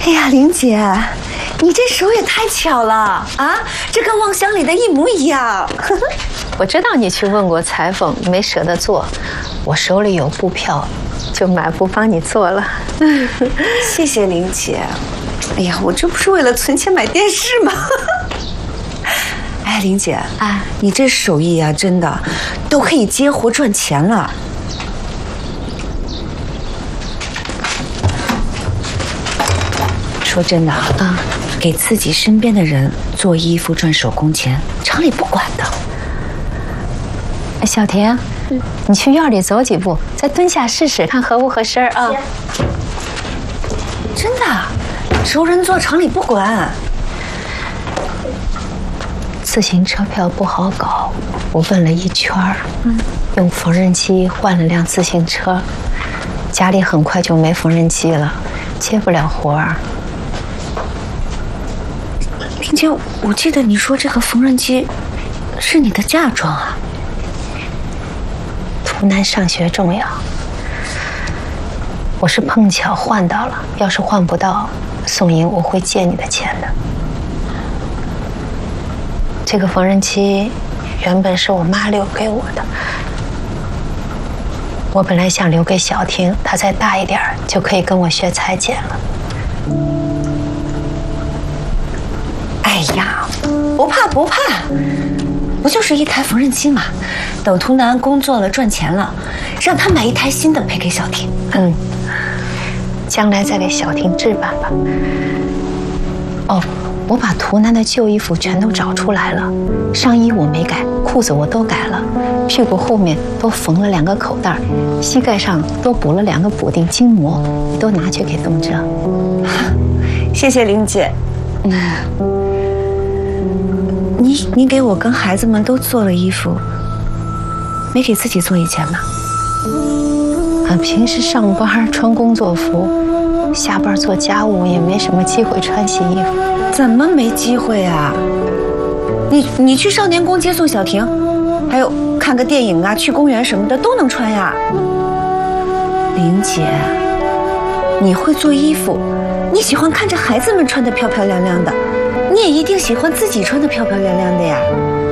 哎呀，玲姐，你这手也太巧了啊！这跟望乡里的一模一样。 我知道你去问过裁缝，没舍得做，我手里有布票，就买布帮你做了。 谢谢玲姐。哎呀，我这不是为了存钱买电视吗？哎，玲姐啊，你这手艺啊，真的都可以接活赚钱了。说真的啊，给自己身边的人做衣服赚手工钱，厂里不管的。 哎，小婷，你去院里走几步，再蹲下试试，看合不合身啊？ 真的，熟人做厂里不管。 自行车票不好搞，我问了一圈儿，用缝纫机换了辆自行车，家里很快就没缝纫机了，接不了活儿。 玲姐，我记得你说这个缝纫机是你的嫁妆啊。 图南上学重要，我是碰巧换到了，要是换不到，宋莹我会借你的钱的。这个缝纫机原本是我妈留给我的，我本来想留给小婷，她再大一点就可以跟我学裁剪了。 哎呀，不怕不怕，不就是一台缝纫机嘛？等图南工作了赚钱了，让他买一台新的配给小婷。 将来再给小婷置办吧。哦，我把图南的旧衣服全都找出来了，上衣我没改，裤子我都改了，屁股后面都缝了2个口袋，膝盖上都补了2个补丁筋膜，你都拿去给东哲。 谢谢玲姐。你给我跟孩子们都做了衣服，没给自己做一件吗？ 平时上班穿工作服，下班做家务也没什么机会穿新衣服。 怎么没机会啊？你去少年宫接送小婷，还有看个电影啊，去公园什么的都能穿呀。玲姐，你会做衣服，你喜欢看着孩子们穿得漂漂亮亮的，你也一定喜欢自己穿得漂漂亮亮的呀。